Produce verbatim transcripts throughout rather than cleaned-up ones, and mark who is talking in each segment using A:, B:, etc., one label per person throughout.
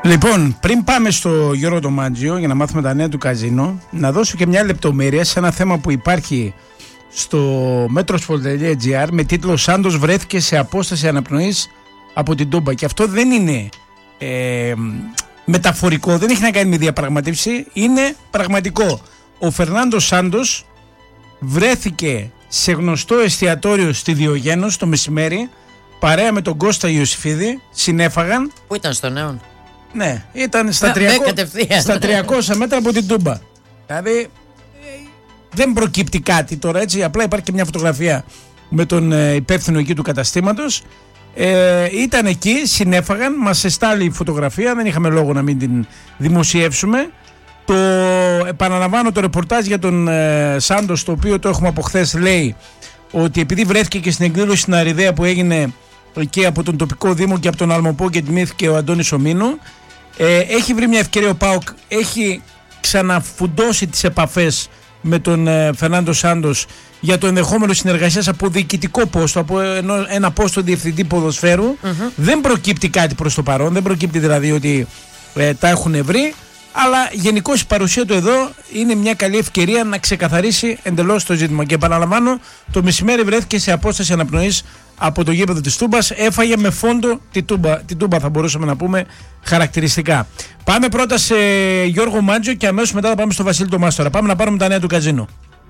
A: Λοιπόν, πριν πάμε στο Γιώργο το Μάντζιο για να μάθουμε τα νέα του καζίνο, να δώσω και μια λεπτομέρεια σε ένα θέμα που υπάρχει στο metrosport τελεία gr με τίτλο «Σάντος βρέθηκε σε απόσταση αναπνοής από την Τούμπα». Και αυτό δεν είναι ε, μεταφορικό, δεν έχει να κάνει με διαπραγματεύση, είναι πραγματικό. Ο Φερνάντο Σάντος βρέθηκε σε γνωστό εστιατόριο στη Διογένος το μεσημέρι, παρέα με τον Κώστα Ιωσήφιδη, συνέφαγαν.
B: Πού ήταν, στο Νέον?
A: Ναι, ήταν στα, τριακόσια, στα τριακόσια μέτρα από την Τούμπα. Δηλαδή δεν προκύπτει κάτι τώρα, έτσι, απλά υπάρχει και μια φωτογραφία με τον ε, υπεύθυνο εκεί του καταστήματος. Ε, ήταν εκεί, συνέφαγαν, μας εστάλει η φωτογραφία, δεν είχαμε λόγο να μην την δημοσιεύσουμε. Το επαναλαμβάνω, το ρεπορτάζ για τον ε, Σάντος, το οποίο το έχουμε από χθες, λέει ότι επειδή βρέθηκε και στην εκδήλωση στην Αριδαία που έγινε και από τον τοπικό δήμο και από τον Αλμοπό και τιμήθηκε ο Αντώνης Ομίνου, ε, έχει βρει μια ευκαιρία ο ΠΑΟΚ, έχει ξαναφουντώσει τις επαφές με τον ε, Φερνάντο Σάντος για το ενδεχόμενο συνεργασίας από διοικητικό πόστο, από ένα, ένα πόστο διευθυντή ποδοσφαίρου. Mm-hmm. Δεν προκύπτει κάτι προς το παρόν, δεν προκύπτει δηλαδή ότι ε, τα έχουν βρει, αλλά γενικώς η παρουσία του εδώ είναι μια καλή ευκαιρία να ξεκαθαρίσει εντελώς το ζήτημα. Και επαναλαμβάνω, το μεσημέρι βρέθηκε σε απόσταση αναπνοής από το γήπεδο της Τούμπας, έφαγε με φόντο την Τούμπα, την Τούμπα θα μπορούσαμε να πούμε χαρακτηριστικά. Πάμε πρώτα σε Γιώργο Μάντζιο και αμέσως μετά θα πάμε στο Βασίλη το Μάστορα. Πάμε να πάρουμε τα νέα του καζίνο.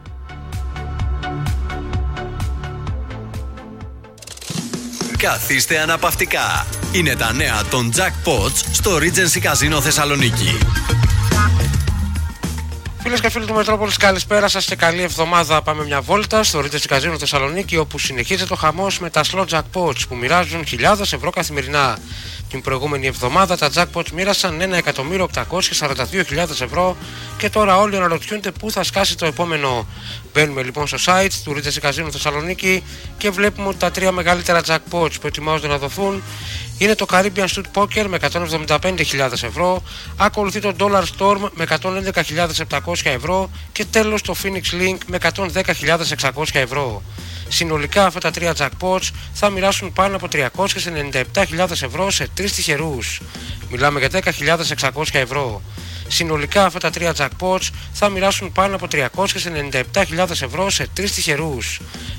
C: Καθίστε αναπαυτικά. Είναι τα νέα των Jackpots στο Regency Casino Θεσσαλονίκη.
D: Φίλες και φίλοι του Μετρόπολης, καλησπέρα σας και καλή εβδομάδα. Πάμε μια βόλτα στο Regency Casino Θεσσαλονίκη, όπου συνεχίζεται ο χαμός με τα slot jackpots που μοιράζουν χιλιάδες ευρώ καθημερινά. Την προηγούμενη εβδομάδα τα jackpots μοίρασαν ένα εκατομμύριο οκτακόσιες σαράντα δύο χιλιάδες ευρώ και τώρα όλοι αναρωτιούνται πού θα σκάσει το επόμενο. Μπαίνουμε λοιπόν στο site του Regency Casino Θεσσαλονίκη και βλέπουμε ότι τα τρία μεγαλύτερα jackpots που ετοιμάζονται να δοθούν είναι το Caribbean Street Poker με εκατόν εβδομήντα πέντε χιλιάδες ευρώ, ακολουθεί το Dollar Storm με εκατόν έντεκα χιλιάδες επτακόσια ευρώ και τέλος το Phoenix Link με εκατόν δέκα χιλιάδες εξακόσια ευρώ. Συνολικά αυτά τα τρία jackpots θα μοιράσουν πάνω από τριακόσιες ενενήντα επτά χιλιάδες ευρώ σε τρεις τυχερούς. Μιλάμε για δέκα χιλιάδες εξακόσια ευρώ. Συνολικά αυτά τα τρία jackpots θα μοιράσουν πάνω από τριακόσιες ενενήντα επτά χιλιάδες ευρώ σε τρεις τυχερούς.